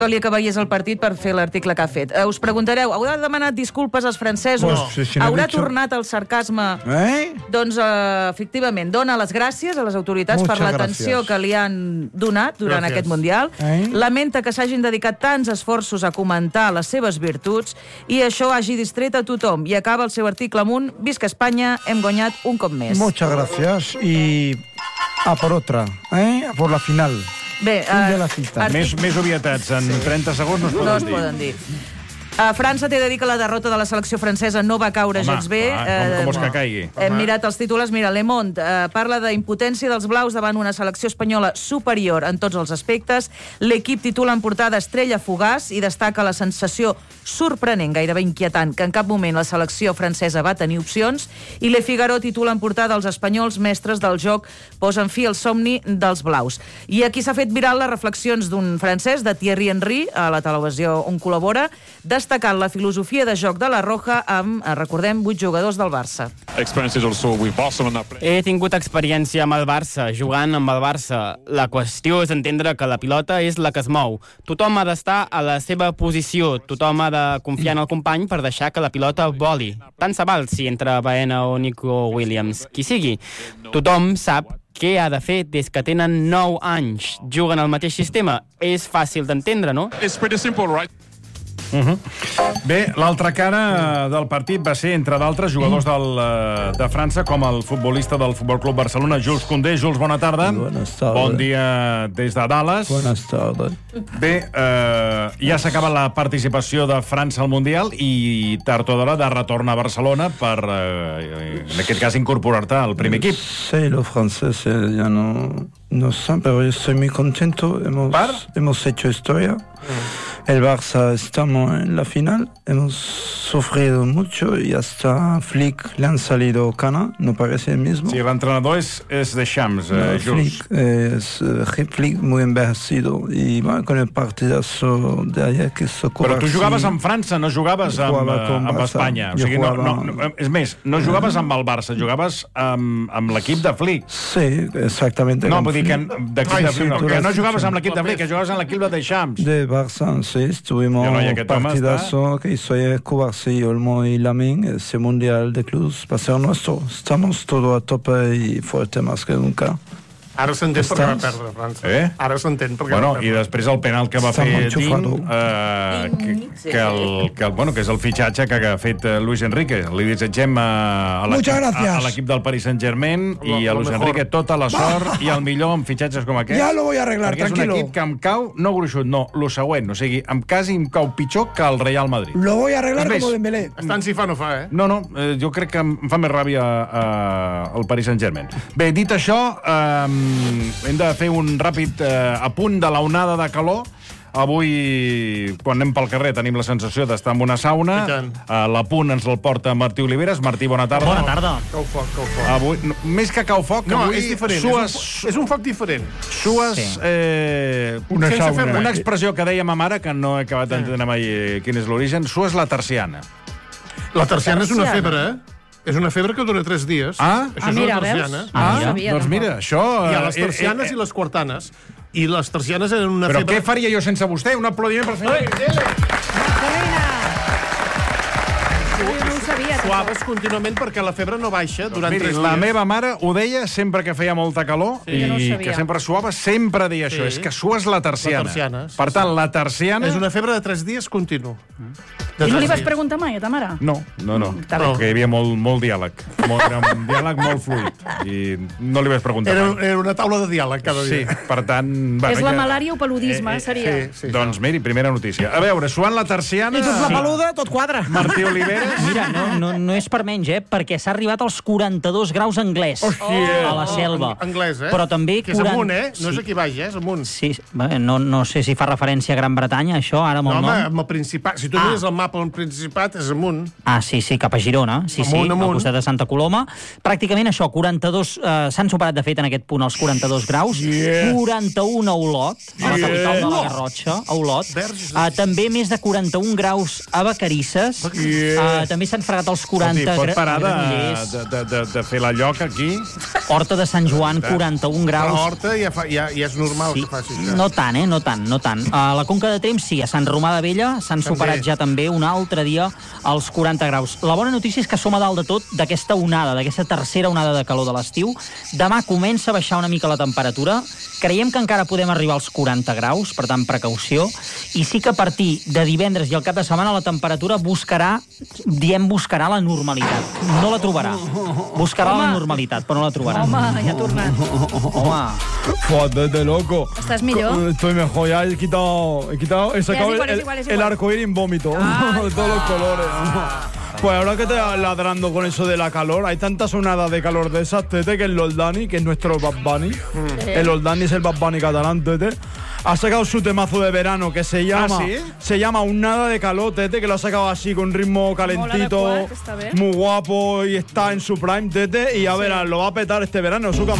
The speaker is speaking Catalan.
que veiés el partit per fer l'article que ha fet. Us preguntareu, haurà demanat disculpes als francesos? Haurà tornat el sarcasme? Doncs, efectivament, dona les gràcies a les autoritats per l'atenció que li han donat durant aquest Mundial. Lamenta que s'hagin dedicat tants esforços a comentar les seves virtuts i això hagi distret a tothom. I acaba el seu article amb un «Visca Espanya, hem guanyat un cop més». Muchas gracias y a por otra, a por la final. Bé, més obvietats en 30 segons no es poden dir. França té de dir que la derrota de la selecció francesa no va caure gens bé. Com vols que caigui? Hem mirat els titulars. Mira, Le Monde parla d'impotència dels blaus davant una selecció espanyola superior en tots els aspectes. L'equip titula en portada Estrella fugaç i destaca la sensació sorprenent, gairebé inquietant, que en cap moment la selecció francesa va tenir opcions. I Le Figaro titula en portada Els espanyols mestres del joc posen fi al somni dels blaus. I aquí s'ha fet viral les reflexions d'un francès, de Thierry Henry, a la televisió on col·labora, destacant la filosofia de joc de la Roja amb, recordem, 8 jugadors del Barça. He tingut experiència amb el Barça, jugant amb el Barça. La qüestió és entendre que la pilota és la que es mou. Tothom ha d'estar a la seva posició, tothom ha de confiar en el company per deixar que la pilota voli. Tant se val si entra Baena o Nico Williams, qui sigui. Tothom sap què ha de fer des que tenen 9 anys. Juguen al mateix sistema. És fàcil d'entendre, no? It's pretty simple, right? Bé, l'altra cara del partit va ser, entre d'altres, jugadors de França, com el futbolista del Futbol Club Barcelona, Jules Koundé. Jules, bona tarda. Bon dia des de Dallas. Buenas tardes. Bé, ja s'acaba la participació de França al Mundial i tard o d'hora de retorn a Barcelona per, en aquest cas, incorporar-te al primer equip. Sí, los franceses ya no saben, pero yo estoy muy contento. Hemos hecho historia. El Barça estamos en la final, hemos sufrido mucho y hasta Flick le han salido cana, no parece el mismo. Sí, l'entrenador és Deschamps, Jules. Flick muy envejecido y bueno, con el partidazo de ayer que socó. Però tu jugaves amb França, no jugaves amb Espanya. O sigui, és més, no jugaves amb el Barça, jugaves amb l'equip de Flick. Sí, exactamente. No, vull dir que no jugaves amb l'equip de Flick, que jugaves amb l'equip de Deschamps. De Barça, sí, estuvimos partidazo que hizo Cubarsí, Olmo y Lamine. Ese mundial de clubs va a ser nuestro. Estamos todos a tope y fuerte más que nunca. Ara s'entén per què va perdre França. Ara s'entén per què va perdre. I després el penal que va fer Ding, que és el fitxatge que ha fet Luis Enrique. Li desitgem a l'equip del Paris Saint-Germain i a Luis Enrique tota la sort i el millor en fitxatges com aquest. Ja lo voy a arreglar, tranquilo. Perquè és un equip que em cau, no gruixut, no, lo següent. O sigui, quasi em cau pitjor que el Real Madrid. Lo voy a arreglar como Dembélé. Estan si fa no fa, No, jo crec que em fa més ràbia el Paris Saint-Germain. Bé, dit això, hem de fer un ràpid apunt de la onada de calor. Avui, quan anem pel carrer, tenim la sensació d'estar en una sauna. L'apunt ens el porta Martí Oliveres. Martí, bona tarda. Bona tarda. Cau foc. Avui, més que cau foc, no, avui és diferent. És un foc diferent. Sues una expressió que deia ma mare, que no he acabat d'entendre mai quin és l'origen. Sues la terciana. La terciana és una febre, És una febre que dura 3 dies. Això és una terciana. Doncs mira, això... Hi ha les tercianes i les quartanes. I les tercianes eren una febre... Però què faria jo sense vostè? Un aplaudiment per senyor Vitele! Suaves contínuament perquè la febre no baixa durant 3 dies. La meva mare ho deia sempre que feia molta calor i que sempre suava, sempre deia això. És que sues la terciana. Per tant, la terciana... És una febre de 3 dies continu. I no li vas preguntar mai a ta mare? No. Perquè hi havia molt diàleg. Era un diàleg molt fluid. I no li vaig preguntar mai. Era una taula de diàleg cada dia. Sí, per tant... És la malària o peludisme, seria. Doncs miri, primera notícia. A veure, suant la terciana... I tot la peluda, tot quadra. Martí Oliveres... Mira, no és per menys, perquè s'ha arribat als 42 graus anglès a la selva. Anglès, Però també... Que és amunt, No és aquí baix, és amunt. Sí, no sé si fa referència a Gran Bretanya, això, ara molt no. Home, amb el Principat. Si tu mires el mapa cap al Principat és amunt. Ah, sí, cap a Girona. Sí, amunt. Al costat de Santa Coloma. Pràcticament això, 42... s'han superat, de fet, en aquest punt els 42 graus. 41 a Olot, a la capital de la Garrotxa, a Olot. També més de 41 graus a Vacarisses. També s'han fregat els 40 graus. Pot parar de fer la lloca aquí? Horta de Sant Joan, 41 graus. Però Horta ja és normal que faci això. No tant, no tant. A la Conca de Tremp, sí, a Sant Romà de Vella s'han superat ja també un altre dia els 40 graus. La bona notícia és que som a dalt de tot d'aquesta onada, d'aquesta tercera onada de calor de l'estiu. Demà comença a baixar una mica la temperatura. Creiem que encara podem arribar als 40 graus, per tant, precaució. I sí que a partir de divendres i el cap de setmana la temperatura buscarà la normalitat. No la trobarà. Buscarà la normalitat, però no la trobarà. Home, ja ha tornat. Home. Joder, de loco. ¿Estás mejor? Estoy mejor, ya he sacado el arcoíris en vómito. De todos los colores. Pues ahora que te estás ladrando con eso de la calor, hay tantas onadas de calor de esas, Tete, que el Oldani, que es nuestro Bad Bunny, el Oldani es el Bad Bunny catalán, Tete, ha sacado su temazo de verano que se llama Un Nada de Calor, Tete, que lo ha sacado así con ritmo calentito, muy guapo, y está en su prime, Tete, y a ver, lo va a petar este verano.